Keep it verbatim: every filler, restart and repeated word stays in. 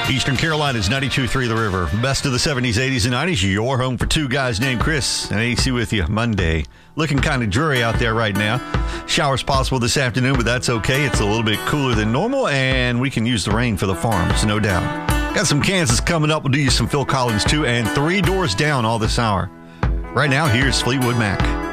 Eastern Carolina's ninety-two point three The River. Best of the seventies, eighties, and nineties. Your home for two guys named Chris and A C with you Monday. Looking kind of dreary out there right now. Showers possible this afternoon, but that's okay. It's a little bit cooler than normal, and we can use the rain for the farms, no doubt. Got some Kansas coming up. We'll do you some Phil Collins, too, and Three Doors Down all this hour. Right now, here's Fleetwood Mac.